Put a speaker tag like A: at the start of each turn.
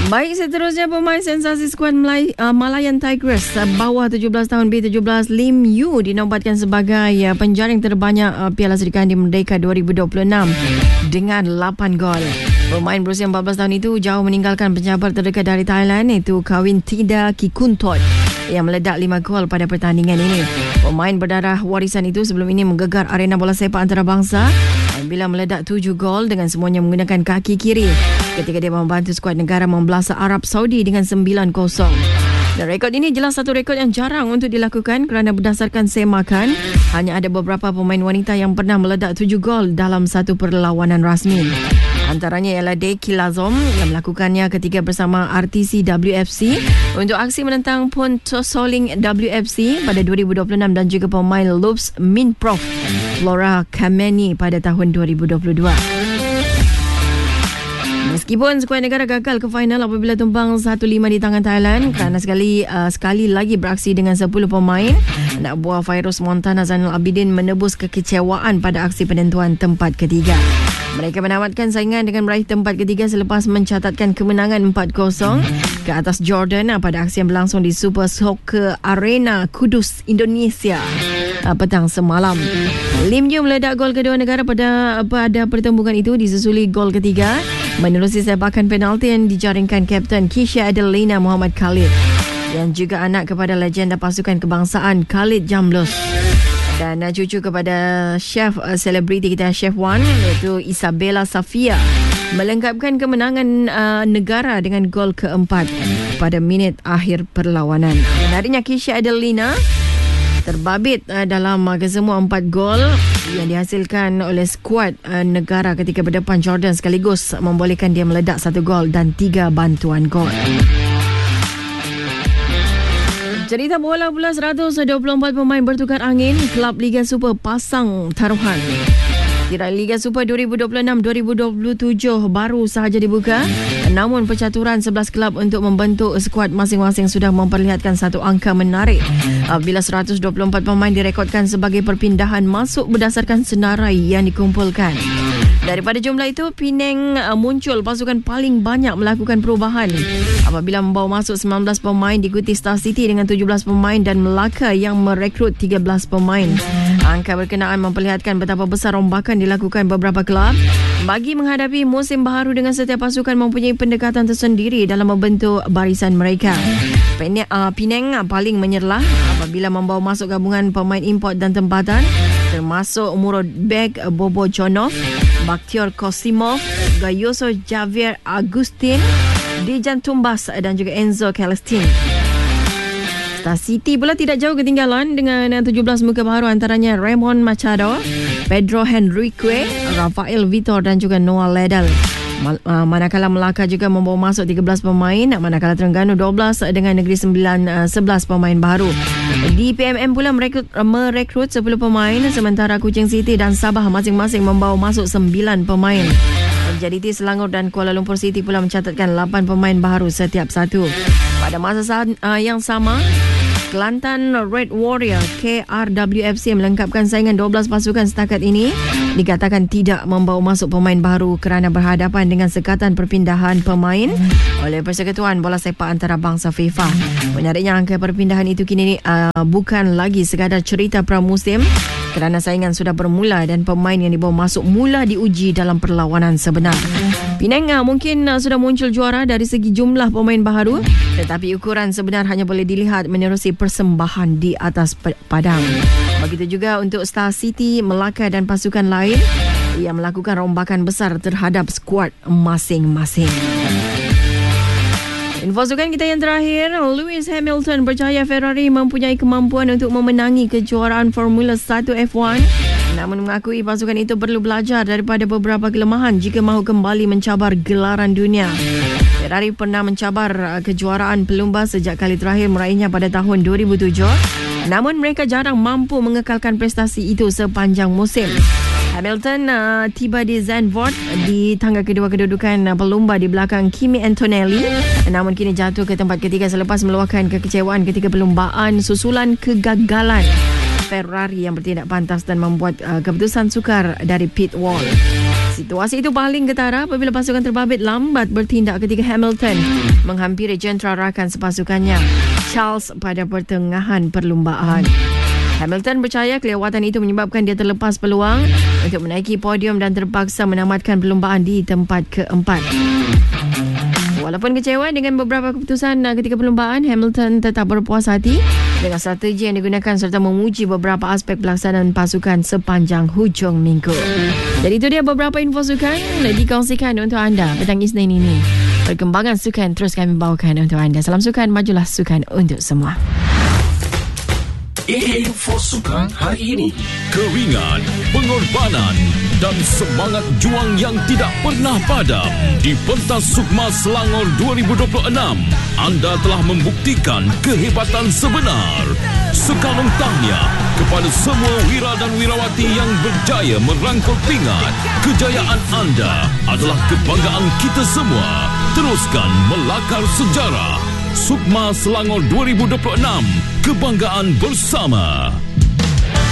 A: Baik, seterusnya pemain sensasi skuad Malayan Tigers bawah 17 tahun B17 Lim Yu dinobatkan sebagai penjaring terbanyak Piala Serikandi Merdeka 2026 dengan 8 gol. Pemain berusia 14 tahun itu jauh meninggalkan pencabar terdekat dari Thailand iaitu Kawin Tida Kikuntot yang meledak 5 gol pada pertandingan ini. Pemain berdarah warisan itu sebelum ini menggegar arena bola sepak antarabangsa bila meledak 7 gol dengan semuanya menggunakan kaki kiri ketika dia membantu skuad negara membelasa Arab Saudi dengan 9-0. Dan rekod ini jelas satu rekod yang jarang untuk dilakukan kerana berdasarkan semakan hanya ada beberapa pemain wanita yang pernah meledak 7 gol dalam satu perlawanan rasmi. Antaranya ialah Deki Lazom yang melakukannya ketika bersama RTC WFC untuk aksi menentang Pontosoling WFC pada 2026 dan juga pemain Loops Minprof Flora Kameni pada tahun 2022. Meskipun skuad negara gagal ke final apabila tumbang 1-5 di tangan Thailand kerana sekali lagi beraksi dengan 10 pemain, anak buah Fairuz Montana Zainal Abidin menebus kekecewaan pada aksi penentuan tempat ketiga. Mereka menamatkan saingan dengan meraih tempat ketiga selepas mencatatkan kemenangan 4-0 ke atas Jordan pada aksi yang berlangsung di Super Soccer Arena Kudus, Indonesia petang semalam. Lim Yu meledak gol kedua negara pada pertembungan itu disusuli gol ketiga menerusi sepakan penalti yang dijaringkan Kapten Kisha Adelina Muhammad Khalid yang juga anak kepada legenda pasukan kebangsaan Khalid Jamlus dan cucu kepada chef selebriti kita Chef Wan iaitu Isabella Safia melengkapkan kemenangan negara dengan gol keempat pada minit akhir perlawanan. Menariknya Kisha Adelina terbabit dalam kesemua 4 gol yang dihasilkan oleh skuad negara ketika berdepan Jordan sekaligus membolehkan dia meledak 1 gol dan 3 bantuan gol. Cerita bola pula 124 pemain bertukar angin, Kelab Liga Super pasang taruhan. Kira Liga Super 2026-2027 baru sahaja dibuka, namun percaturan 11 kelab untuk membentuk skuad masing-masing sudah memperlihatkan satu angka menarik bila 124 pemain direkodkan sebagai perpindahan masuk berdasarkan senarai yang dikumpulkan. Daripada jumlah itu, Penang muncul pasukan paling banyak melakukan perubahan apabila membawa masuk 19 pemain, diikuti Star City dengan 17 pemain dan Melaka yang merekrut 13 pemain. Angka berkenaan memperlihatkan betapa besar rombakan dilakukan beberapa kelab bagi menghadapi musim baharu dengan setiap pasukan mempunyai pendekatan tersendiri dalam membentuk barisan mereka. Penang paling menyerlah apabila membawa masuk gabungan pemain import dan tempatan termasuk Murad Beg Bobo Jonov, Bakhtiar Kosimov, Gayoso Javier Agustin, Dijan Tumbas dan juga Enzo Celestin. Star City pula tidak jauh ketinggalan dengan 17 muka baru antaranya Raymond Machado, Pedro Henrique, Rafael Vitor dan juga Noah Ledel. Manakala Melaka juga membawa masuk 13 pemain, manakala Terengganu 12 dengan Negeri Sembilan 11 pemain baru. Di PMM pula merekrut 10 pemain sementara Kuching City dan Sabah masing-masing membawa masuk 9 pemain. JDT Selangor dan Kuala Lumpur City pula mencatatkan 8 pemain baru setiap satu. Pada masa yang sama, Kelantan Red Warrior KRWFC melengkapkan saingan 12 pasukan setakat ini dikatakan tidak membawa masuk pemain baru kerana berhadapan dengan sekatan perpindahan pemain oleh Persekutuan Bola Sepak Antarabangsa FIFA. Menariknya angka perpindahan itu kini bukan lagi sekadar cerita pramusim kerana saingan sudah bermula dan pemain yang dibawa masuk mula diuji dalam perlawanan sebenar. Penang mungkin sudah muncul juara dari segi jumlah pemain baharu, tetapi ukuran sebenar hanya boleh dilihat menerusi persembahan di atas padang. Begitu juga untuk Star City, Melaka dan pasukan lain yang melakukan rombakan besar terhadap skuad masing-masing. Info sukan kita yang terakhir, Lewis Hamilton percaya Ferrari mempunyai kemampuan untuk memenangi kejuaraan Formula 1 F1, namun mengakui pasukan itu perlu belajar daripada beberapa kelemahan jika mahu kembali mencabar gelaran dunia. Ferrari pernah mencabar kejuaraan pelumba sejak kali terakhir meraihnya pada tahun 2007, namun mereka jarang mampu mengekalkan prestasi itu sepanjang musim. Hamilton tiba di Zandvoort di tangga kedua kedudukan pelumba di belakang Kimi Antonelli, namun kini jatuh ke tempat ketiga selepas meluahkan kekecewaan ketika perlumbaan susulan kegagalan Ferrari yang bertindak pantas dan membuat keputusan sukar dari pit wall. Situasi itu paling ketara apabila pasukan terbabit lambat bertindak ketika Hamilton menghampiri jentera rakan sepasukannya, Charles, pada pertengahan perlumbaan. Hamilton percaya kelewatan itu menyebabkan dia terlepas peluang untuk menaiki podium dan terpaksa menamatkan perlumbaan di tempat keempat. Walaupun kecewa dengan beberapa keputusan ketika perlumbaan, Hamilton tetap berpuas hati dengan strategi yang digunakan serta memuji beberapa aspek pelaksanaan pasukan sepanjang hujung minggu. Jadi itu dia beberapa info sukan dikongsikan untuk anda petang Isnin ini. Perkembangan sukan terus kami bawakan untuk anda. Salam sukan, majulah sukan untuk semua.
B: Info sukan hari ini. Keringat, pengorbanan dan semangat juang yang tidak pernah padam di pentas Sukma Selangor 2026. Anda telah membuktikan kehebatan sebenar. Sekalung tahniah kepada semua wira dan wirawati yang berjaya merangkul pingat. Kejayaan anda adalah kebanggaan kita semua. Teruskan melakar sejarah. Sukma Selangor 2026, kebanggaan bersama.